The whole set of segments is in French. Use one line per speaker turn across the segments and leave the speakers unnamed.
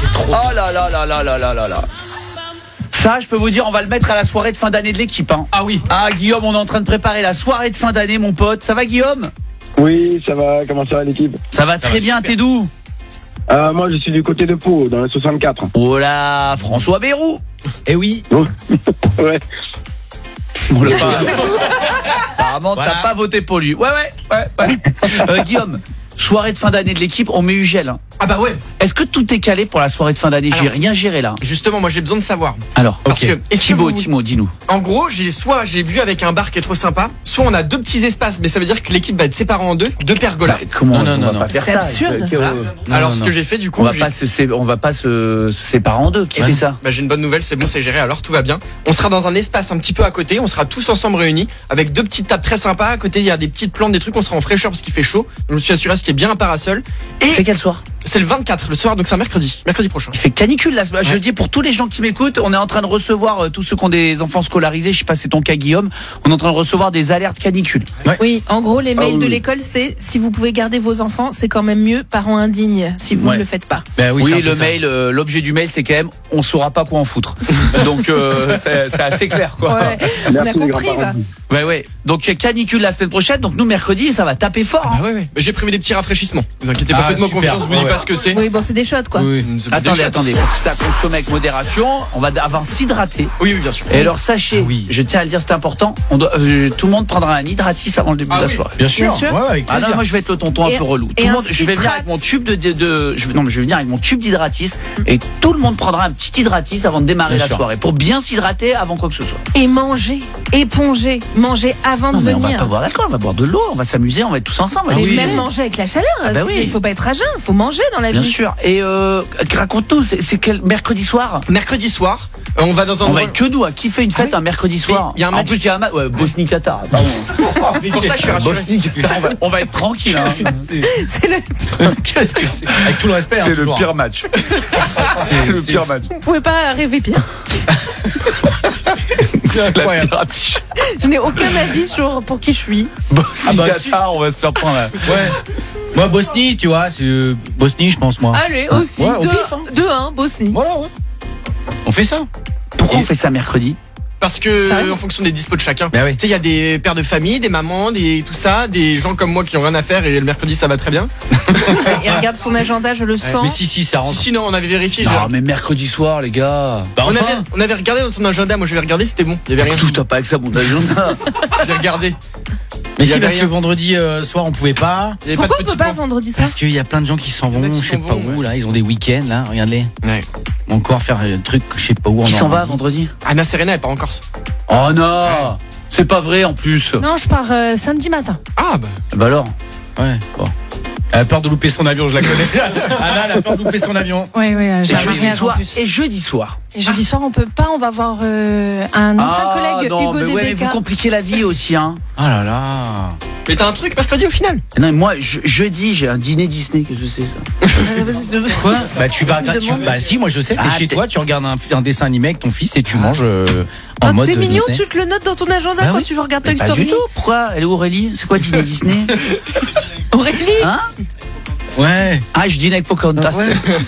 c'est trop.
Oh là là là là là là là là. Ça, je peux vous dire, on va le mettre à la soirée de fin d'année de l'équipe. Hein.
Ah oui.
Ah, Guillaume, on est en train de préparer la soirée de fin d'année, mon pote. Ça va, Guillaume?
Oui, ça va. Comment ça va l'équipe?
Ça va très bien,
super.
t'es d'où?
Moi, je suis du côté de Pau, dans le 64.
Oh là, François Bayrou.
Eh oui.
Ouais.
On l'a pas. Apparemment,
Voilà.
t'as pas voté pour lui. Ouais. Guillaume, soirée de fin d'année de l'équipe, on met Ugel. Hein.
Ah bah ouais.
Est-ce que tout est calé pour la soirée de fin d'année? J'ai
Alors,
rien géré là.
Justement, moi j'ai besoin de savoir.
Alors,
Parce que, est-ce que
Thibaut,
vous-
dis-nous.
En gros, j'ai vu avec un bar qui est trop sympa. Soit on a 2 petits espaces, mais ça veut dire que l'équipe va être séparée en 2 pergolas.
Comment
Non,
on
non,
va
non.
pas faire
C'est
ça?
absurde.
Voilà.
Non,
Alors
non,
ce
non.
que j'ai fait du coup,
On va pas se séparer en deux. Qui fait ça?
j'ai une bonne nouvelle, c'est bon, c'est géré, alors tout va bien. On sera dans un espace un petit peu à côté, on sera tous ensemble réunis, avec 2 petites tables très sympas. À côté, il y a des petites plantes, des trucs, on sera en fraîcheur parce qu'il fait chaud. Donc, je me suis assuré à ce qu'il y ait bien un parasol. Et
C'est quel soir?
c'est le 24, le soir, donc c'est un mercredi prochain.
Il fait canicule là. Je le dis pour tous les gens qui m'écoutent, on est en train de recevoir tous ceux qui ont des enfants scolarisés. Je sais pas si c'est ton cas, Guillaume. On est en train de recevoir des alertes canicule.
Oui, en gros, les mails
oui.
de l'école, c'est si vous pouvez garder vos enfants, c'est quand même mieux, parents indignes, si vous
Ouais.
ne le faites pas.
Bah oui,
Oui,
c'est un peu
le
ça.
mail, l'objet du mail, c'est quand même, on saura pas quoi en foutre. Donc c'est assez clair, quoi.
Ouais, on a
Merci, les
compris,
grands-parents.
va.
Ouais. Donc canicule la semaine prochaine. Donc nous mercredi, ça va taper fort. Hein.
Ah ouais. Mais j'ai prévu des petits rafraîchissements. Vous inquiétez pas,
Ah,
faites-moi
super.
confiance, je vous dis
Ouais.
pas ce que c'est.
Oui, bon, c'est des shots, quoi.
Oui.
Attendez, parce que ça consomme avec modération. On va avant s'hydrater.
Oui, bien sûr.
Et alors sachez,
Oui.
je tiens à le dire, c'est important. Tout le monde prendra un hydratis avant le début de la soirée.
Bien sûr.
Bien sûr.
Ouais, avec
Ah non,
plaisir.
moi je vais être le tonton un
Et-
peu relou.
et
Tout le
un
monde, je vais venir
citrate.
avec mon tube je vais venir avec mon tube d'hydratis et tout le monde prendra un petit hydratis avant de démarrer
Bien
la
sûr.
soirée pour bien s'hydrater avant quoi que ce soit.
Et manger, éponger, manger avant
Non
de
mais on va
venir.
pas boire d'alcool, on va boire de l'eau, on va s'amuser, on va être tous ensemble.
Mais
Oui.
même manger avec la chaleur,
bah oui.
il faut pas être à jeun, il faut manger dans la
Bien
vie.
sûr. Et raconte-nous, c'est quel mercredi soir?
Mercredi soir, on va dans un
On va
endroit.
être que nous à kiffer une fête
Ah oui.
un mercredi soir.
Mais il y a un
En
match.
plus il y a un match, ouais, Bosnie-Qatar. Pardon.
Pour ça, je suis rassuré.
Bosnie-Qatar, on va être tranquille. Hein.
C'est le...
Qu'est-ce que c'est?
Avec tout le respect, hein,
C'est le
toujours.
pire match. C'est le pire match.
Vous pouvez pas rêver pire.
C'est la
incroyable.
pire affiche.
Je n'ai aucun avis sur pour qui je suis.
Bosnie-Qatar, on va se faire prendre là.
Ouais. Moi, Bosnie, tu vois, c'est Bosnie, je pense, moi.
Allez, aussi,
Ouais, au pif, hein.
2-1, Bosnie.
Voilà, ouais. On fait ça.
Pourquoi on fait ça mercredi?
Parce que,
Sérieux
en fonction des dispos de chacun.
Bah oui.
Tu sais, il y a des pères de famille, des mamans, tout ça, des gens comme moi qui ont rien à faire et le mercredi ça va très bien.
Et regarde son agenda, je le sens.
Mais si, ça rentre.
Si, non, on avait vérifié.
Non mais mercredi soir les gars.
Bah,
On,
enfin.
on avait regardé dans ton agenda, moi je vais regarder, c'était bon. Il y avait rien.
Tout t'as pas avec ça mon agenda.
J'ai regardé.
Mais
Il y
si,
avait
parce
rien.
que vendredi soir, on pouvait pas.
Il y avait
Pourquoi
pas
on
de
peut
petits
pas
points.
vendredi soir?
Parce qu'il y a plein de gens qui s'en
Il y en a
vont,
qui
je sais
s'en
pas
vont,
où,
ouais.
là. Ils ont des week-ends, là. Regarde-les.
Ouais.
Encore faire un truc, je sais pas où. en
Qui s'en va
Normandie.
vendredi?
Anna Serena est pas en Corse.
Oh non. C'est pas vrai en plus.
Non, je pars samedi matin.
Ah bah.
Bah alors.
Ouais, bon. Elle a peur de louper son avion, je la connais. Anna, elle a peur de louper son avion.
Oui, j'ai
Et
un
jeudi
mariage en
soir.
plus.
Et jeudi soir.
Et jeudi soir, on peut pas, on va voir un ancien collègue,
non,
Hugo
mais ouais, mais vous
Debeka.
compliquez la vie aussi hein.
Ah là là.
Mais t'as un truc mercredi au final.
Non mais moi jeudi j'ai un dîner Disney, qu'est-ce que c'est ça?
Quoi? Bah tu vas,
Il me demande.
bah si, moi je sais, t'es
Ah,
chez
t'es-
toi, tu regardes un dessin animé avec ton fils et tu manges en
Oh,
mode
t'es mignon,
Disney.
tu te le notes dans ton agenda
Bah
quand
oui.
tu veux regarder
Mais
Toy
pas du
Story.
tout. Pourquoi? Elle est Aurélie? C'est quoi dîner Disney?
Aurélie,
Hein?
Ouais.
Ah je dîne avec Pocahontas.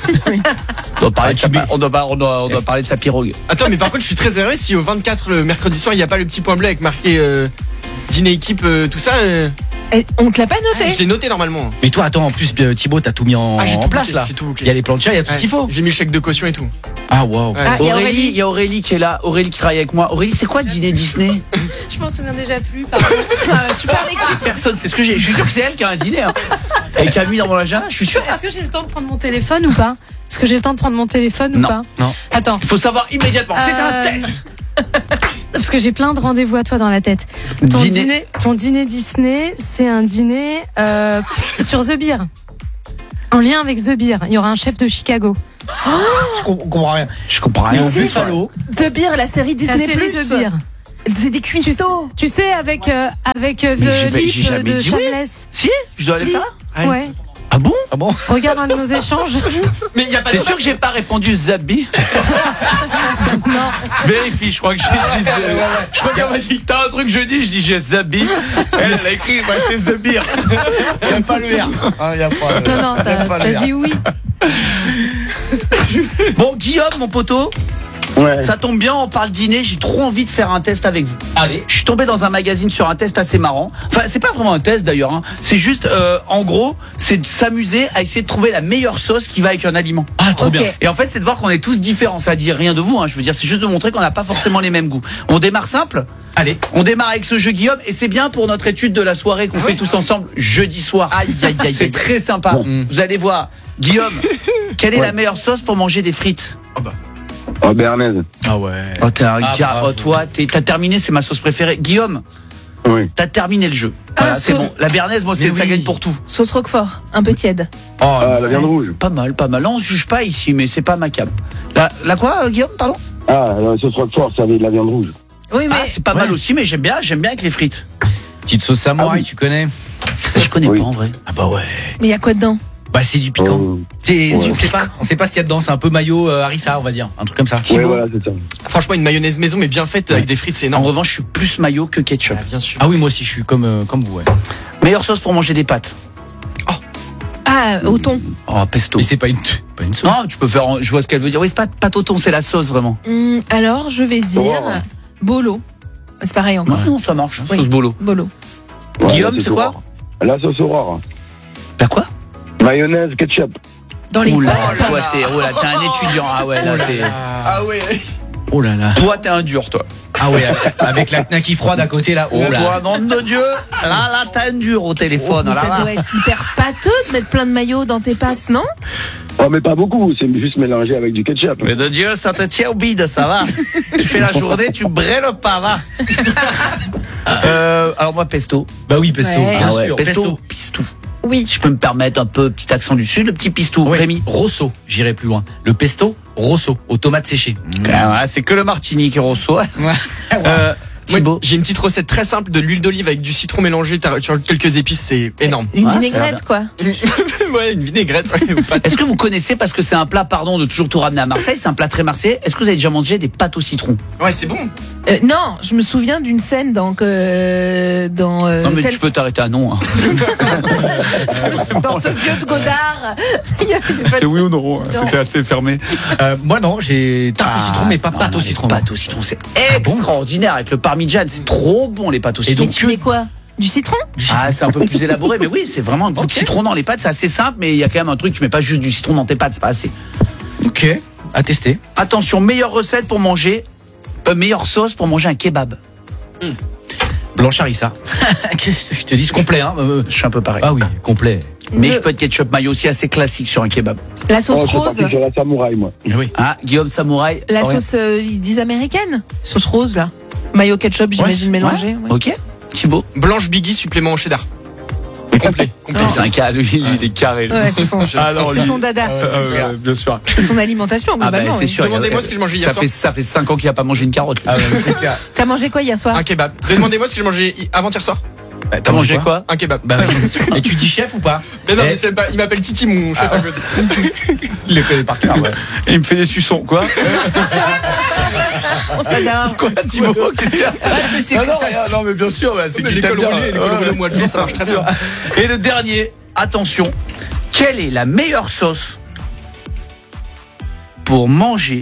On doit parler de sa- on doit parler de sa pirogue.
Attends, mais par contre, je suis très heureux si au 24 le mercredi soir il n'y a pas le petit point bleu avec marqué dîner équipe, tout ça.
on te l'a pas noté.
Je l'ai noté normalement.
Mais toi, attends, en plus, Thibaut, t'as tout mis en,
J'ai
en
tout
place
bouclé,
là.
j'ai tout bouclé.
Il y a les planchas, il y a tout ce qu'il faut.
J'ai mis le chèque de caution et tout.
Ah, waouh.
Ouais.
Ah, il y a
Aurélie, il y a Aurélie qui est là. Aurélie qui travaille avec moi. Aurélie, c'est quoi dîner Disney?
Je m'en souviens déjà plus, pardon.
Super l'équipe.
Personne, c'est ce que j'ai. Je suis sûr que c'est elle qui a un dîner. Hein. Et qui a mis dans mon agenda, je suis sûr.
Est-ce que j'ai le temps de prendre mon téléphone ou pas? Est-ce que j'ai le temps de prendre mon téléphone ou
Non.
pas?
Non.
Attends,
Il faut savoir immédiatement. C'est un test.
parce que j'ai plein de rendez-vous à toi dans la tête. Ton dîner Disney, c'est un dîner sur The Beer. En lien avec The Beer. Il y aura un chef de Chicago.
Je comprends rien.
Je comprends rien.
Si.
Buffalo.
The Beer, la série
La
Disney+.
série The Beer.
C'est des cuistots.
Tu sais, avec
Mais
The
j'ai
Lip
jamais
de
dit oui.
Shameless.
Si, je dois aller
Si.
faire.
Ouais.
Ah bon?
Ah bon?
Regarde un de nos échanges.
Mais il y a pas
T'es
de
sûr que j'ai pas répondu Zabi?
Non.
Vérifie, je crois que j'ai dit. Je crois qu'elle m'a dit t'as un truc jeudi, je dis j'ai Zabi. Elle a écrit moi c'est The Beer.
Il n'y a pas le R. Ah, il n'y a pas le
Non, t'as dit oui.
Bon, Guillaume, mon poteau,
Ouais.
ça tombe bien, on parle dîner, j'ai trop envie de faire un test avec vous.
Allez.
Je suis tombé dans un magazine sur un test assez marrant. Enfin, c'est pas vraiment un test d'ailleurs, hein. C'est juste, en gros, c'est de s'amuser à essayer de trouver la meilleure sauce qui va avec un aliment.
Ah, trop
Ok.
bien.
Et en fait, c'est de voir qu'on est tous différents. Ça dit rien de vous, hein. Je veux dire, c'est juste de montrer qu'on n'a pas forcément les mêmes goûts. On démarre simple.
Allez.
On démarre avec ce jeu, Guillaume, et c'est bien pour notre étude de la soirée qu'on fait tous ensemble jeudi soir.
Aïe, aïe, aïe,
C'est
aïe.
très sympa. Vous allez voir. Guillaume, quelle est la meilleure sauce pour manger des frites?
Oh, béarnaise.
Ah ouais.
Oh, t'es un
Ah,
gars.
bravo.
Oh, toi, t'as terminé, c'est ma sauce préférée. Guillaume,
Oui.
t'as terminé le jeu. Voilà,
Ah,
c'est
sauce.
bon. La béarnaise, moi,
Mais
ça
oui.
gagne pour tout.
Sauce Roquefort, un peu tiède.
Oh,
Ah, la viande rouge.
Pas mal, pas mal. Là, on se juge pas ici, mais c'est pas ma cam. La quoi, Guillaume, pardon?
Ah, la sauce Roquefort, ça avait de la viande rouge.
Oui, mais
Ah, c'est pas mal aussi, mais j'aime bien avec les frites.
petite sauce samouraï,
Ah oui.
tu connais?
Je connais
Oui.
pas en vrai.
Ah bah ouais.
il y a quoi dedans?
Bah c'est du piquant.
Ouais.
On sait pas ce qu'il y a dedans. C'est un peu mayo harissa, on va dire, un truc comme ça.
Ouais, voilà, c'est ça.
Franchement, une mayonnaise maison, mais bien faite avec des frites, c'est
En
énorme.
revanche, je suis plus mayo que ketchup.
Ah, bien sûr.
Ah oui, moi aussi, je suis comme vous. Ouais.
Meilleure sauce pour manger des pâtes.
Ah, au thon.
Oh, pesto.
Mais c'est pas une sauce.
Non, tu peux faire. Je vois ce qu'elle veut dire. Oui, c'est pas pâte au thon, c'est la sauce vraiment.
Alors, je vais dire
Oh.
bolo. C'est pareil encore.
Non, ça marche.
Oui.
Sauce bolo.
Bolo.
Ouais,
Guillaume,
la sauce
c'est quoi?
Aurore. La sauce Aurore.
La quoi?
Mayonnaise, ketchup.
Dans les
Oula,
pâtes.
toi, t'es un étudiant. Ah ouais, là, t'es.
Ah ouais.
Oh là là.
Toi, t'es un dur, toi.
Ah ouais, avec la knacky froide à côté là. Oh
Toi,
là.
nom de Dieu. Là, t'as un dur au téléphone.
Mais
Là,
ça
là.
doit être hyper pâteux de mettre plein de maillots dans tes pâtes, non?
Oh, mais pas beaucoup, c'est juste mélangé avec du ketchup.
Mais de Dieu, ça te tient au bide, ça va. Tu fais la journée, tu brûles pas, va. Alors moi, pesto.
Bah oui, pesto.
Ouais.
Bien
Ah ouais,
sûr.
pesto, pistou.
Oui.
Je peux me permettre un peu petit accent du sud, le petit pistou.
Ouais.
Rémi.
Rosso, j'irai plus loin. Le pesto, rosso, aux tomates séchées.
Ah ouais, c'est que le martini qui reçoit.
Moi,
Thibaut.
j'ai une petite recette très simple de l'huile d'olive avec du citron mélangé, tu rajoutes quelques épices, c'est énorme.
Une
Ah, ça a
vinaigrette, quoi.
Ouais, une vinaigrette. Ouais, ou pas.
Est-ce que vous connaissez, parce que c'est un plat, pardon, de toujours tout ramener à Marseille, c'est un plat très marseillais, est-ce que vous avez déjà mangé des pâtes au citron?
Ouais, c'est bon.
Non, je me souviens d'une scène dans
Non mais
tel-
tu peux t'arrêter à non. Hein.
dans ce vieux de Godard. Il y avait des pâtes-
oui ou non,
C'était
assez fermé.
Moi non, j'ai tarte au citron, mais pas
non,
pâte
non,
au
les
citron.
Pâtes au citron, c'est extraordinaire avec le parmigian, c'est trop bon les pâtes au
Et
citron.
Mais tu mets quoi? Du citron?
Ah, c'est un peu plus élaboré, mais oui, c'est vraiment un goût de citron dans les pâtes, c'est assez simple, mais il y a quand même un truc, tu mets pas juste du citron dans tes pâtes, c'est pas assez.
Ok, à tester.
Attention, meilleure recette pour manger, meilleure sauce pour manger un kebab.
Blanche harissa. Je te dis, c'est complet. Hein.
Je suis un peu pareil.
Ah oui, complet.
Mais
Le-
je peux être ketchup mayo aussi assez classique sur un kebab.
La sauce
Oh, je suis
rose.
parti sur la samouraï, moi.
Oui.
Ah, Guillaume Samouraï.
La
Ouais.
sauce, ils disent américaine? Sauce rose, là. Mayo ketchup, j'imagine, mélangé. ouais.
Ok. Thibaut.
Blanche Biggie, supplément au cheddar. Complet. Complet.
C'est un cas, lui, il est carré.
Ouais, c'est son,
Alors,
c'est
lui-
son dada.
bien sûr.
C'est son alimentation,
Ah bah
globalement.
c'est
oui.
sûr.
Demandez-moi ce que j'ai mangé hier soir.
Ça fait 5 ans qu'il a pas mangé une carotte. lui.
Ah ouais, c'est clair.
T'as mangé quoi hier soir?
Un kebab. Demandez-moi ce que j'ai mangé avant-hier soir.
T'as mangé quoi?
Un kebab.
Bah oui. Et tu dis chef ou pas?
Mais non,
Eh,
mais c'est pas, il m'appelle Titi, mon chef à côté.
Il le connaît par cœur, ouais.
Il me fait des suçons, quoi.
On s'adore.
Quoi, Thibaut? Qu'est-ce qu'il y a non, mais bien sûr, c'est
Mais
qu'il
l'école
t'aime bien.
roulée, l'école roulée au mois de juin, ça marche très bien.
Et le dernier, attention, quelle est la meilleure sauce pour manger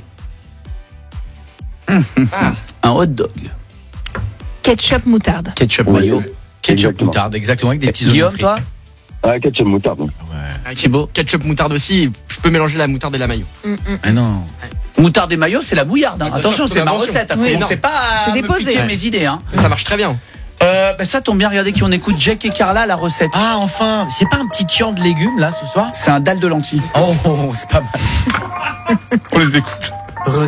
un hot dog?
Ketchup moutarde.
Ketchup
Oui.
mayo.
Ketchup
Exactement.
moutarde, exactement, avec des petits oignons
Guillaume,
frits.
toi?
Ah, ketchup moutarde.
Thibaut?
Ketchup moutarde aussi, je peux mélanger la moutarde et la mayo.
Ah non.
Moutarde et mayo, c'est la bouillarde. Hein.
Bien
Attention,
sûr,
c'est ma
attention.
recette. hein.
Oui.
C'est-
Non.
C'est pas
C'est
me
déposé.
piquer
Ouais.
mes idées. Hein.
Ça marche très bien.
Ça tombe bien, regardez qui on écoute. Jack et Carla, la recette.
Ah enfin, c'est pas un petit champ de légumes là ce soir?
C'est un dalle de lentilles.
Oh, c'est pas mal.
On les écoute.